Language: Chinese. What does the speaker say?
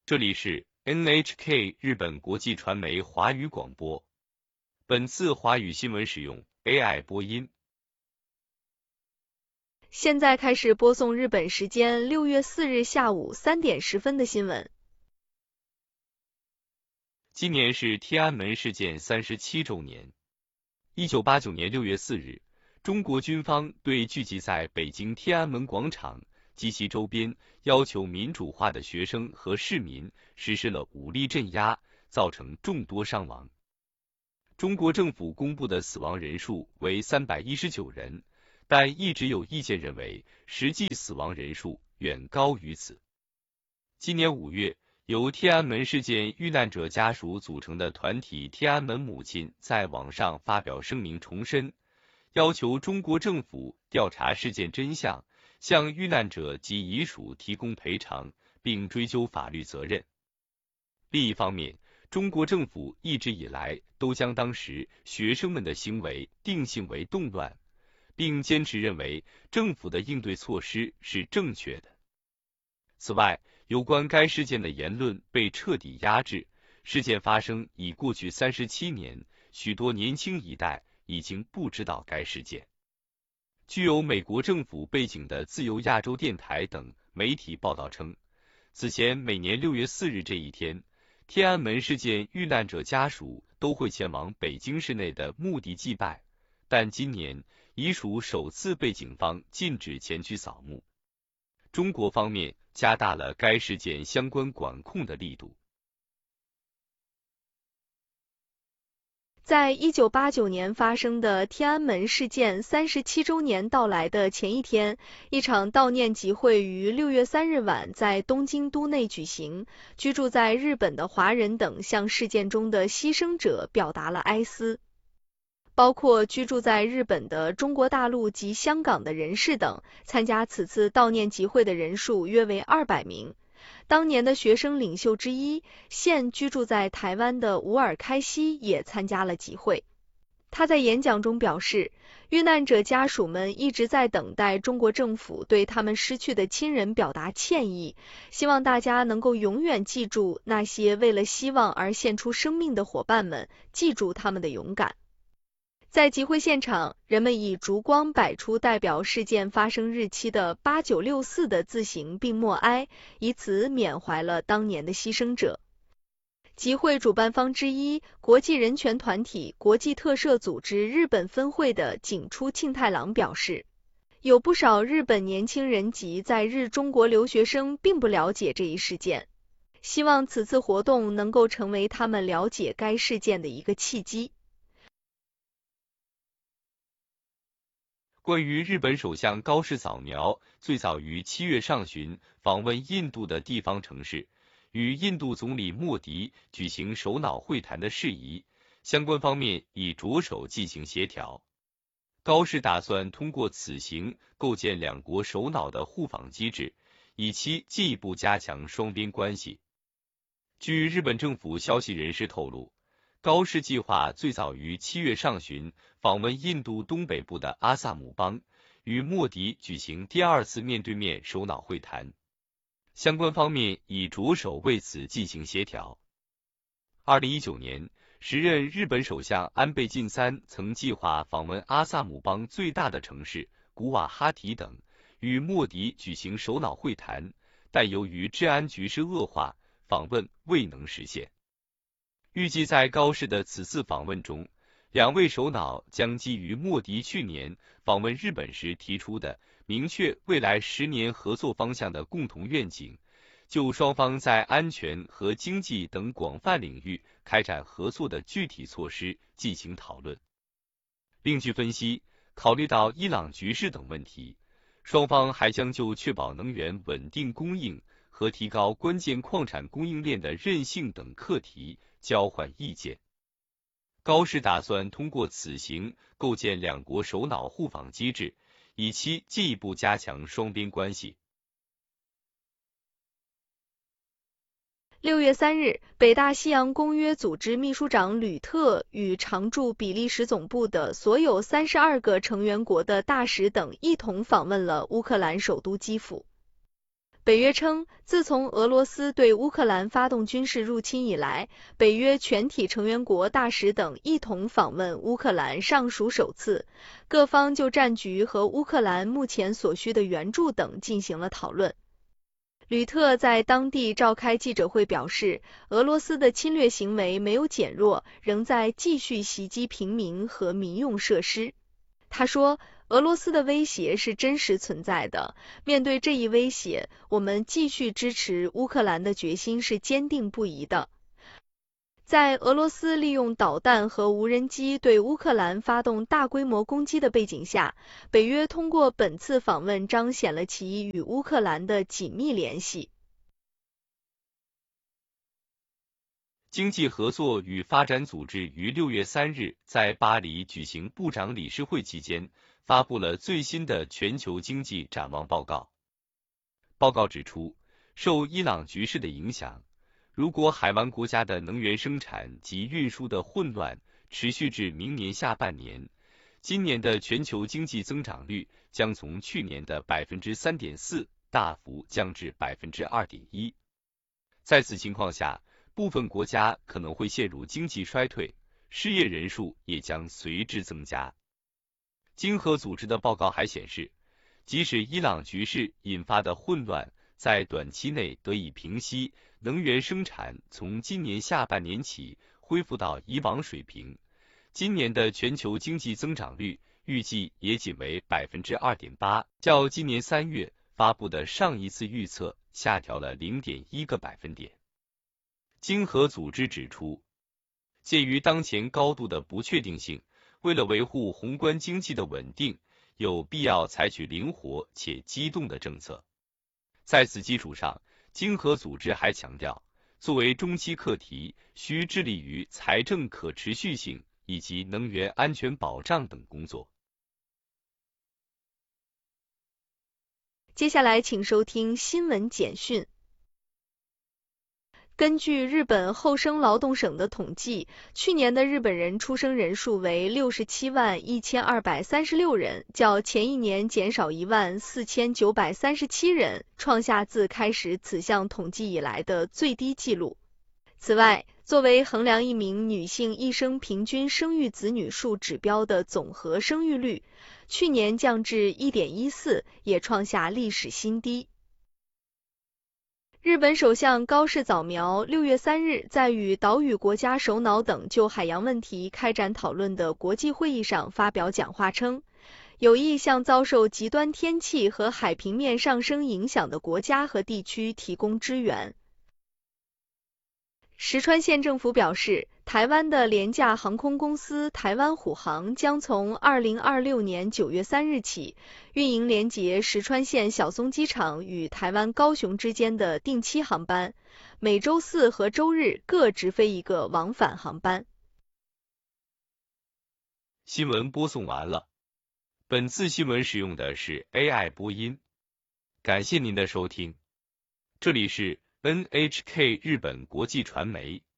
这里是 NHK 日本国际传媒华语广播。本次华语新闻使用 AI 播音。 现在开始播送日本时间6月4日下午3点10分的新闻。 今年是天安门事件37周年。1989年6月4日，中国军方对聚集在北京天安门广场及其周边要求民主化的学生和市民实施了武力镇压，造成众多伤亡。中国政府公布的死亡人数为319人，但一直有意见认为实际死亡人数远高于此。今年5月，由天安门事件遇难者家属组成的团体天安门母亲在网上发表声明，重申要求中国政府调查事件真相，向遇难者及遗属提供赔偿，并追究法律责任。另一方面，中国政府一直以来都将当时学生们的行为定性为动乱，并坚持认为政府的应对措施是正确的。此外，有关该事件的言论被彻底压制。事件发生已过去37年，许多年轻一代已经不知道该事件。具有美国政府背景的自由亚洲电台等媒体报道称，此前每年6月4日这一天，天安门事件遇难者家属都会前往北京市内的墓地祭拜，但今年遗属首次被警方禁止前去扫墓。中国方面加大了该事件相关管控的力度。 在1989年发生的天安门事件37周年到来的前一天，一场悼念集会于6月3日晚在东京都内举行。居住在日本的华人等向事件中的牺牲者表达了哀思，包括居住在日本的中国大陆及香港的人士等。参加此次悼念集会的人数约为200名。当年的学生领袖之一，现居住在台湾的吴尔开西也参加了集会。他在演讲中表示，遇难者家属们一直在等待中国政府对他们失去的亲人表达歉意，希望大家能够永远记住那些为了希望而献出生命的伙伴们，记住他们的勇敢。在集会现场，人们以烛光摆出代表事件发生日期的8964的字形并默哀，以此缅怀了当年的牺牲者。集会主办方之一，国际人权团体国际特赦组织日本分会的井出庆太郎表示，有不少日本年轻人及在日中国留学生并不了解这一事件，希望此次活动能够成为他们了解该事件的一个契机。 关于日本首相高市早苗最早于7月上旬访问印度的地方城市，与印度总理莫迪举行首脑会谈的事宜，相关方面已着手进行协调。高市打算通过此行构建两国首脑的互访机制，以期进一步加强双边关系。据日本政府消息人士透露，高市计划最早于7月上旬访问印度东北部的阿萨姆邦，与莫迪举行第二次面对面首脑会谈。相关方面已着手为此进行协调。2019年，时任日本首相安倍晋三曾计划访问阿萨姆邦最大的城市古瓦哈提等，与莫迪举行首脑会谈，但由于治安局势恶化，访问未能实现。预计在高市的此次访问中，两位首脑将基于莫迪去年访问日本时提出的明确未来10年合作方向的共同愿景，就双方在安全和经济等广泛领域开展合作的具体措施进行讨论。另据分析，考虑到伊朗局势等问题，双方还将就确保能源稳定供应和提高关键矿产供应链的韧性等课题交换意见。高市打算通过此行构建两国首脑互访机制，以期进一步加强双边关系。 6月3日，北大西洋公约组织秘书长吕特与常驻比利时总部的所有32个成员国的大使等一同访问了乌克兰首都基辅。 北约称，自从俄罗斯对乌克兰发动军事入侵以来，北约全体成员国大使等一同访问乌克兰尚属首次，各方就战局和乌克兰目前所需的援助等进行了讨论。吕特在当地召开记者会表示，俄罗斯的侵略行为没有减弱，仍在继续袭击平民和民用设施。他说，俄罗斯的威胁是真实存在的，面对这一威胁，我们继续支持乌克兰的决心是坚定不移的。在俄罗斯利用导弹和无人机对乌克兰发动大规模攻击的背景下，北约通过本次访问彰显了其与乌克兰的紧密联系。 经济合作与发展组织于6月3日在巴黎举行部长理事会期间，发布了最新的全球经济展望报告。报告指出，受伊朗局势的影响，如果海湾国家的能源生产及运输的混乱持续至明年下半年，今年的全球经济增长率将从去年的 3.4% 大幅降至 2.1%。在此情况下，部分国家可能会陷入经济衰退，失业人数也将随之增加。经合组织的报告还显示，即使伊朗局势引发的混乱在短期内得以平息，能源生产从今年下半年起恢复到以往水平，今年的全球经济增长率预计也仅为 2.8%， 较今年3月发布的上一次预测下调了 0.1个百分点。经合组织指出，鉴于当前高度的不确定性，为了维护宏观经济的稳定，有必要采取灵活且机动的政策。在此基础上，经合组织还强调，作为中期课题，需致力于财政可持续性以及能源安全保障等工作。 接下来请收听新闻简讯。根据日本厚生劳动省的统计，去年的日本人出生人数为671236人，较前一年减少14937人，创下自开始此项统计以来的最低纪录。此外，作为衡量一名女性一生平均生育子女数指标的总和生育率，去年降至 1.14， 也创下历史新低。日本首相高市早苗6月3日在与岛屿国家首脑等就海洋问题开展讨论的国际会议上发表讲话称，有意向遭受极端天气和海平面上升影响的国家和地区提供支援。石川县政府表示，台湾的廉价航空公司台湾虎航将从2026年9月3日起运营连结石川县小松机场与台湾高雄之间的定期航班，每周四和周日各直飞一个往返航班。 新闻播送完了，本次新闻使用的是 AI 播音，感谢您的收听，这里是 NHK 日本国际传媒。